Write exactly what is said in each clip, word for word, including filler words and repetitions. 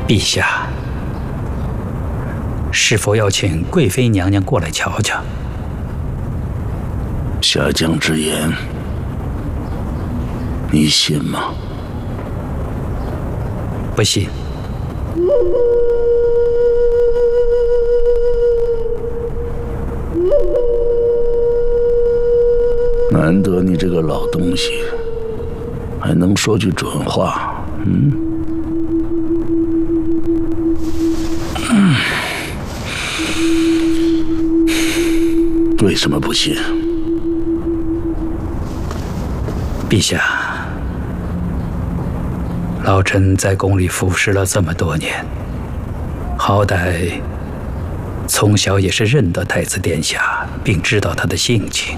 陛下，是否要请贵妃娘娘过来瞧瞧？ 下将之言，你信吗？ 不信。 难得你这个老东西还能说句准话，嗯？嗯，为什么不信？ 陛下，老臣在宫里服侍了这么多年，好歹从小也是认得太子殿下，并知道他的性情。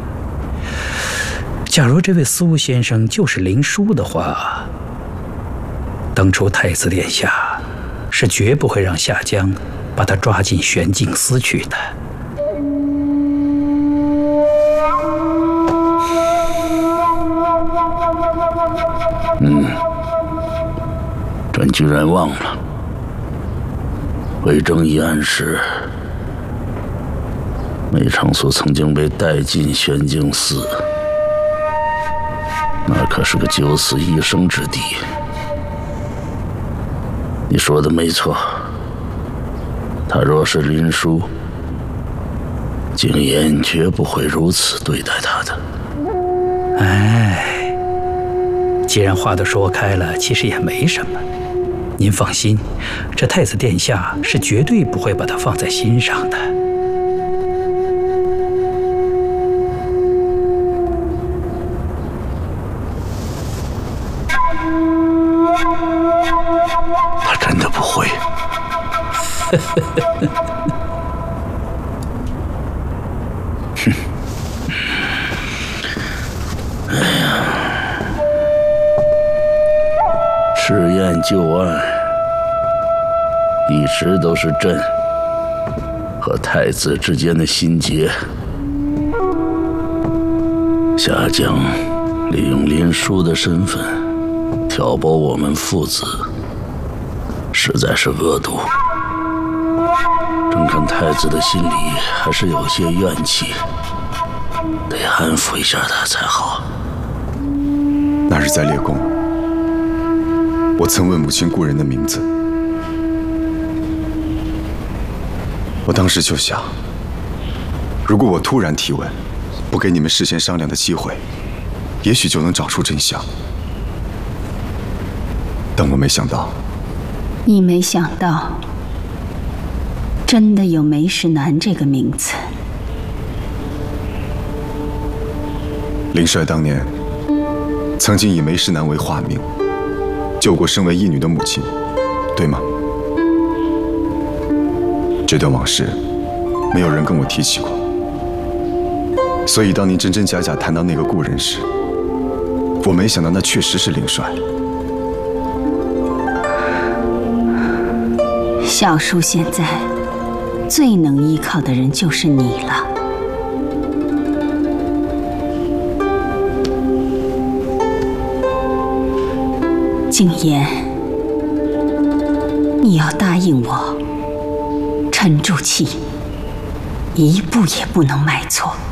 假如这位苏先生就是林殊的话，当初太子殿下是绝不会让夏江把他抓进玄镜司去的。 嗯，朕居然忘了，魏征一案时，梅长苏曾经被带进玄镜司。那可是个九死一生之地。你说的没错，他若是林殊，景琰绝不会如此对待他的。 哎，既然话都说开了，其实也没什么。您放心，这太子殿下是绝对不会把他放在心上的。 他真的不会。哼，哎呀，赤焰旧案一直都是朕和太子之间的心结。夏江利用林殊的身份挑拨我们父子，实在是恶毒。朕看太子的心里还是有些怨气，得安抚一下他才好。 那日在列宫，我曾问母亲故人的名字，我当时就想，如果我突然提问，不给你们事先商量的机会，也许就能找出真相。但我没想到， 你没想到，真的有梅世南这个名字。 林帅当年曾经以梅世南为化名，救过身为义女的母亲，对吗？这段往事，没有人跟我提起过。所以，当您真真假假谈到那个故人时，我没想到那确实是林帅。 小叔现在最能依靠的人就是你了。景琰，你要答应我，沉住气，一步也不能迈错。